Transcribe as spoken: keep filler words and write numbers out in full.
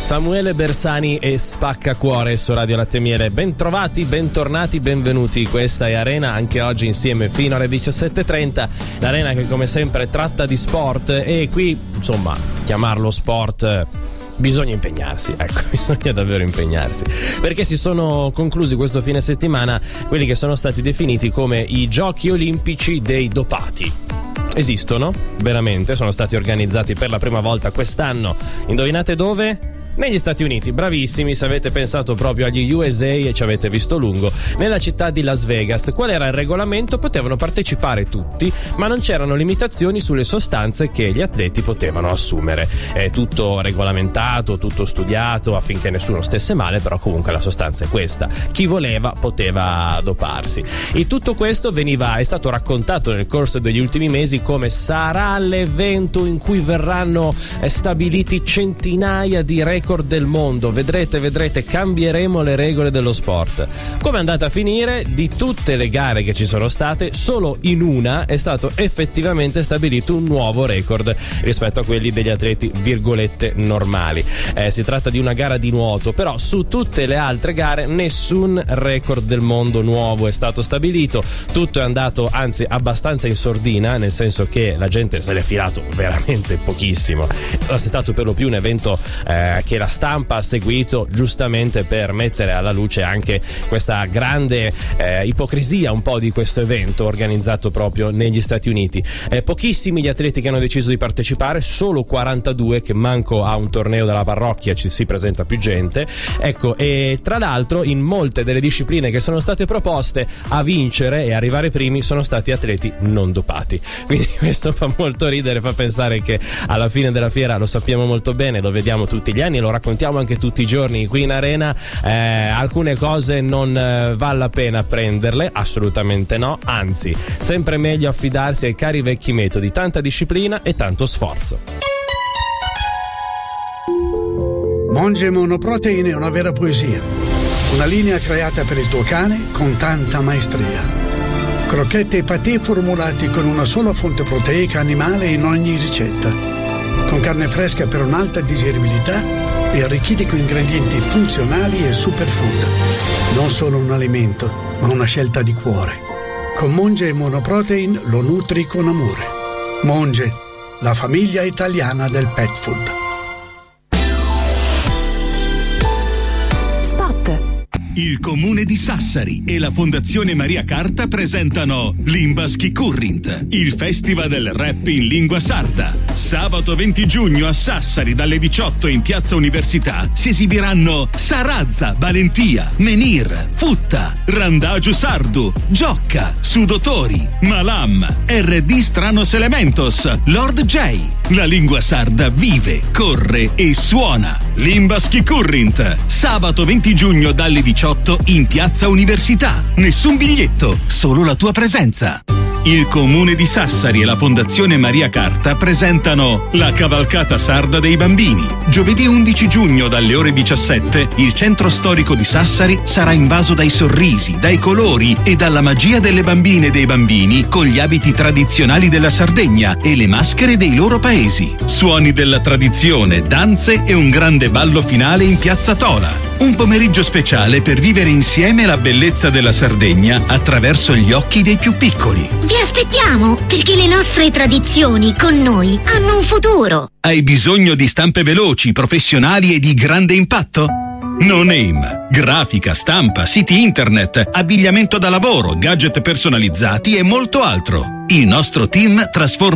Samuele Bersani e Spaccacuore su Radio Latte Miele. Bentrovati, bentornati, benvenuti. Questa è Arena, anche oggi insieme fino alle diciassette e trenta. L'Arena che come sempre tratta di sport e qui, insomma, chiamarlo sport bisogna impegnarsi, ecco, bisogna davvero impegnarsi, perché si sono conclusi questo fine settimana quelli che sono stati definiti come i Giochi Olimpici dei dopati. Esistono, veramente, sono stati organizzati per la prima volta quest'anno. Indovinate dove? Negli Stati Uniti. Bravissimi, se avete pensato proprio agli U S A e ci avete visto lungo, nella città di Las Vegas. Qual era il regolamento? Potevano partecipare tutti, ma non c'erano limitazioni sulle sostanze che gli atleti potevano assumere. È tutto regolamentato, tutto studiato affinché nessuno stesse male, però comunque la sostanza è questa. Chi voleva poteva doparsi. E tutto questo veniva, è stato raccontato nel corso degli ultimi mesi come sarà l'evento in cui verranno stabiliti centinaia di record del mondo. Vedrete, vedrete, cambieremo le regole dello sport. Come è andata a finire? Di tutte le gare che ci sono state, solo in una è stato effettivamente stabilito un nuovo record rispetto a quelli degli atleti virgolette normali. Eh, si tratta di una gara di nuoto, però su tutte le altre gare nessun record del mondo nuovo è stato stabilito. Tutto è andato anzi abbastanza in sordina, nel senso che la gente se l'è filato veramente pochissimo. È stato per lo più un evento eh, che la stampa ha seguito giustamente per mettere alla luce anche questa grande eh, ipocrisia un po' di questo evento organizzato proprio negli Stati Uniti. Eh, pochissimi gli atleti che hanno deciso di partecipare, solo quarantadue, che manco a un torneo della parrocchia ci si presenta più gente. Ecco, e tra l'altro in molte delle discipline che sono state proposte, a vincere e arrivare primi sono stati atleti non dopati. Quindi questo fa molto ridere, fa pensare che alla fine della fiera, lo sappiamo molto bene, lo vediamo tutti gli anni, lo raccontiamo anche tutti i giorni qui in Arena, eh, alcune cose non eh, vale la pena prenderle, assolutamente no, anzi sempre meglio affidarsi ai cari vecchi metodi, tanta disciplina e tanto sforzo. Monge Monoprotein è una vera poesia, una linea creata per il tuo cane con tanta maestria. Crocchette e patè formulati con una sola fonte proteica animale in ogni ricetta, con carne fresca per un'alta digeribilità e arricchiti con ingredienti funzionali e superfood. Non solo un alimento, ma una scelta di cuore. Con Monge Monoprotein lo nutri con amore. Monge, la famiglia italiana del pet food. Il Comune di Sassari e la Fondazione Maria Carta presentano Limbaschi Current, il festival del rap in lingua sarda. Sabato venti giugno a Sassari dalle diciotto in Piazza Università si esibiranno Sarazza, Valentia, Menir, Futta, Randagio Sardu, Giocca, Sudotori, Malam, R D Stranos Elementos, Lord J. La lingua sarda vive, corre e suona. Limbaschi Current, sabato venti giugno dalle diciotto in Piazza Università. Nessun biglietto, solo la tua presenza. Il Comune di Sassari e la Fondazione Maria Carta presentano la Cavalcata Sarda dei Bambini. Giovedì undici giugno dalle ore diciassette il centro storico di Sassari sarà invaso dai sorrisi, dai colori e dalla magia delle bambine e dei bambini con gli abiti tradizionali della Sardegna e le maschere dei loro paesi. Suoni della tradizione, danze e un grande ballo finale in Piazza Tola. Un pomeriggio speciale per vivere insieme la bellezza della Sardegna attraverso gli occhi dei più piccoli. Vi aspettiamo, perché le nostre tradizioni con noi hanno un futuro. Hai bisogno di stampe veloci, professionali e di grande impatto? No Name. Grafica, stampa, siti internet, abbigliamento da lavoro, gadget personalizzati e molto altro. Il nostro team trasforma